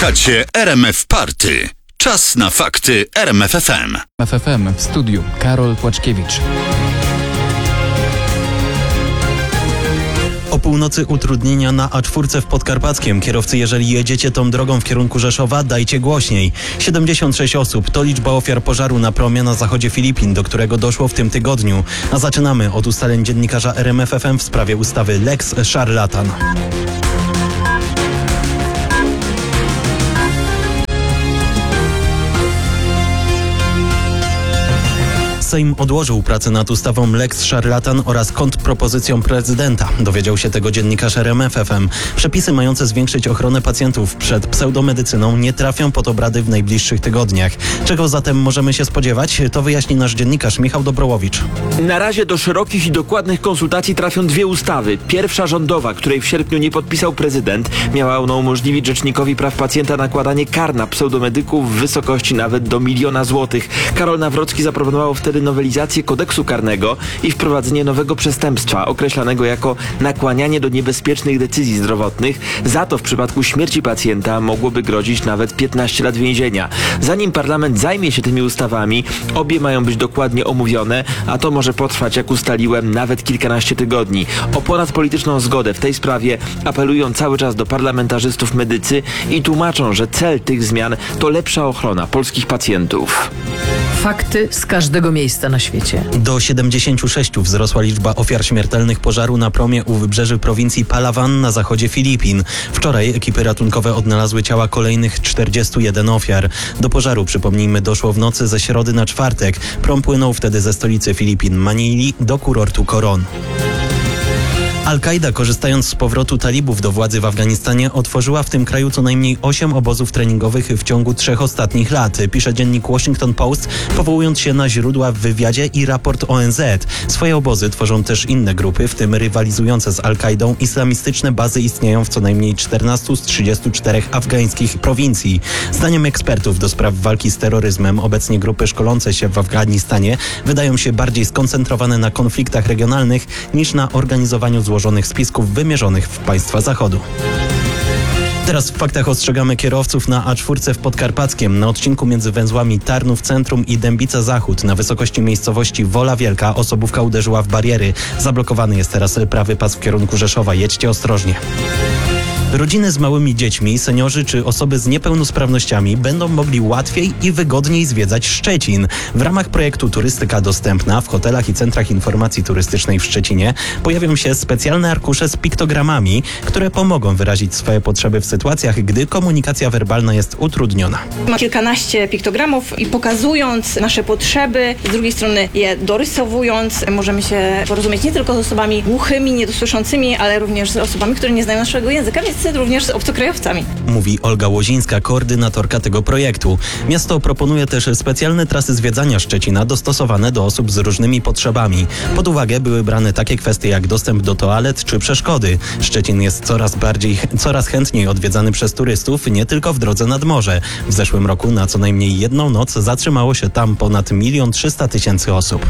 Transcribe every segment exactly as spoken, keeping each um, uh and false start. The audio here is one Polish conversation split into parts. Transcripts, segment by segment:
Słuchacie R M F Party. Czas na fakty R M F F M. F F M w studiu Karol Płaczkiewicz. O północy utrudnienia na A cztery w Podkarpackiem. Kierowcy, jeżeli jedziecie tą drogą w kierunku Rzeszowa, dajcie głośniej. siedemdziesiąt sześć osób to liczba ofiar pożaru na promie na zachodzie Filipin, do którego doszło w tym tygodniu. A zaczynamy od ustaleń dziennikarza R M F F M w sprawie ustawy Lex Szarlatan. Sejm odłożył pracę nad ustawą Lex Szarlatan oraz kontrpropozycją prezydenta. Dowiedział się tego dziennikarz R M F F M. Przepisy mające zwiększyć ochronę pacjentów przed pseudomedycyną nie trafią pod obrady w najbliższych tygodniach. Czego zatem możemy się spodziewać? To wyjaśni nasz dziennikarz Michał Dobrołowicz. Na razie do szerokich i dokładnych konsultacji trafią dwie ustawy. Pierwsza rządowa, której w sierpniu nie podpisał prezydent. Miała ona umożliwić Rzecznikowi Praw Pacjenta nakładanie kar na pseudomedyków w wysokości nawet do miliona złotych. Karol Nawrocki zaproponował wtedy nowelizację kodeksu karnego i wprowadzenie nowego przestępstwa określanego jako nakłanianie do niebezpiecznych decyzji zdrowotnych. Za to w przypadku śmierci pacjenta mogłoby grozić nawet piętnaście lat więzienia. Zanim parlament zajmie się tymi ustawami, obie mają być dokładnie omówione, a to może potrwać, jak ustaliłem, nawet kilkanaście tygodni. O ponadpolityczną zgodę w tej sprawie apelują cały czas do parlamentarzystów medycy i tłumaczą, że cel tych zmian to lepsza ochrona polskich pacjentów. Fakty z każdego miejsca na świecie. Do siedemdziesięciu sześciu wzrosła liczba ofiar śmiertelnych pożaru na promie u wybrzeży prowincji Palawan na zachodzie Filipin. Wczoraj ekipy ratunkowe odnalazły ciała kolejnych czterdziestu jeden ofiar. Do pożaru, przypomnijmy, doszło w nocy ze środy na czwartek. Prom płynął wtedy ze stolicy Filipin, Manili, do kurortu Coron. Al-Kaida, korzystając z powrotu talibów do władzy w Afganistanie, otworzyła w tym kraju co najmniej osiem obozów treningowych w ciągu trzech ostatnich lat, pisze dziennik Washington Post, powołując się na źródła w wywiadzie i raport O N Z. Swoje obozy tworzą też inne grupy, w tym rywalizujące z Al-Kaidą islamistyczne bazy istnieją w co najmniej czternastu z trzydziestu czterech afgańskich prowincji. Zdaniem ekspertów do spraw walki z terroryzmem, obecnie grupy szkolące się w Afganistanie wydają się bardziej skoncentrowane na konfliktach regionalnych niż na organizowaniu złożonych złożonych spisków wymierzonych w państwa Zachodu. Teraz w faktach ostrzegamy kierowców na A cztery w Podkarpackiem. Na odcinku między węzłami Tarnów Centrum i Dębica Zachód na wysokości miejscowości Wola Wielka osobówka uderzyła w bariery. Zablokowany jest teraz prawy pas w kierunku Rzeszowa. Jedźcie ostrożnie. Rodziny z małymi dziećmi, seniorzy czy osoby z niepełnosprawnościami będą mogli łatwiej i wygodniej zwiedzać Szczecin. W ramach projektu Turystyka Dostępna w hotelach i centrach informacji turystycznej w Szczecinie pojawią się specjalne arkusze z piktogramami, które pomogą wyrazić swoje potrzeby w sytuacjach, gdy komunikacja werbalna jest utrudniona. Ma kilkanaście piktogramów i pokazując nasze potrzeby, z drugiej strony je dorysowując, możemy się porozumieć nie tylko z osobami głuchymi, niedosłyszącymi, ale również z osobami, które nie znają naszego języka, więc również z obcokrajowcami. Mówi Olga Łozińska, koordynatorka tego projektu. Miasto proponuje też specjalne trasy zwiedzania Szczecina dostosowane do osób z różnymi potrzebami. Pod uwagę były brane takie kwestie jak dostęp do toalet czy przeszkody. Szczecin jest coraz bardziej, coraz chętniej odwiedzany przez turystów, nie tylko w drodze nad morze. W zeszłym roku na co najmniej jedną noc zatrzymało się tam ponad milion trzysta tysięcy osób.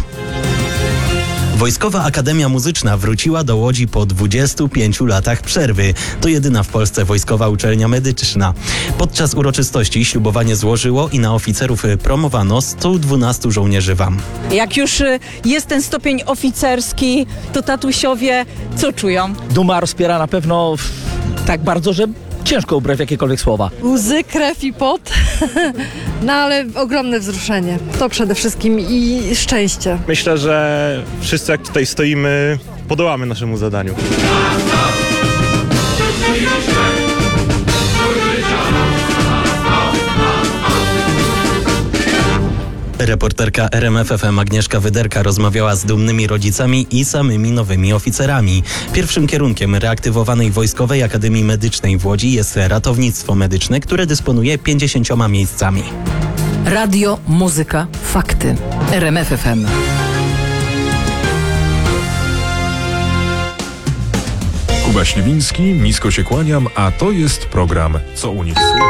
Wojskowa Akademia Muzyczna wróciła do Łodzi po dwudziestu pięciu latach przerwy. To jedyna w Polsce wojskowa uczelnia medyczna. Podczas uroczystości ślubowanie złożyło i na oficerów promowano stu dwunastu żołnierzy W A M. Jak już jest ten stopień oficerski, to tatusiowie co czują? Duma rozpiera na pewno tak bardzo, że ciężko ubrać jakiekolwiek słowa. Łzy, krew i pot, no ale ogromne wzruszenie. To przede wszystkim i szczęście. Myślę, że wszyscy jak tutaj stoimy, podołamy naszemu zadaniu. Reporterka R M F F M Agnieszka Wyderka rozmawiała z dumnymi rodzicami i samymi nowymi oficerami. Pierwszym kierunkiem reaktywowanej Wojskowej Akademii Medycznej w Łodzi jest ratownictwo medyczne, które dysponuje pięćdziesięcioma miejscami. Radio, muzyka, fakty. R M F F M. Kuba Śliwiński, nisko się kłaniam, a to jest program Co u nich słychać.